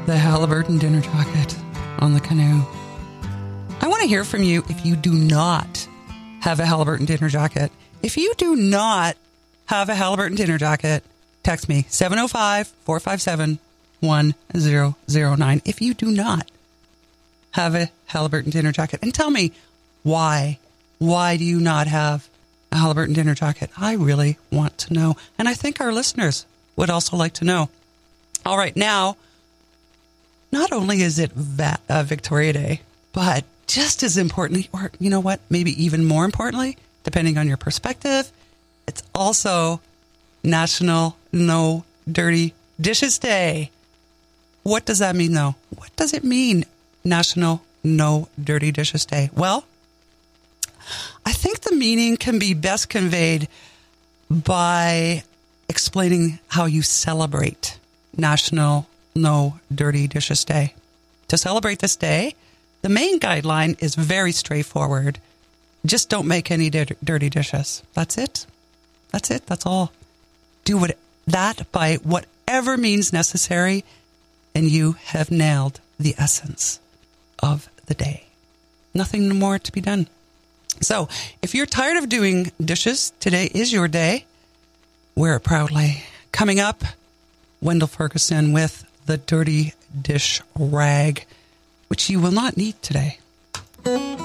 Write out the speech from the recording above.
the Halliburton dinner jacket on the canoe. I want to hear from you if you do not have a Halliburton dinner jacket. If you do not have a Halliburton dinner jacket, text me 705-457-1009 if you do not have a Halliburton dinner jacket. And tell me why. Why do you not have a Halliburton dinner jacket? I really want to know. And I think our listeners would also like to know. All right, now, not only is it Victoria Day, but just as importantly, or you know what, maybe even more importantly, depending on your perspective, it's also National No Dirty Dishes Day. What does that mean, though? What does it mean, National No Dirty Dishes Day? Well, I think the meaning can be best conveyed by explaining how you celebrate National No Dirty Dishes Day. To celebrate this day, the main guideline is very straightforward. Just don't make any dirty dishes. That's it. That's it. That's all. Do that by whatever means necessary, and you have nailed the essence of the day. Nothing more to be done. So, if you're tired of doing dishes, today is your day. Wear it proudly. Coming up, Wendell Ferguson with the dirty dish rag, which you will not need today.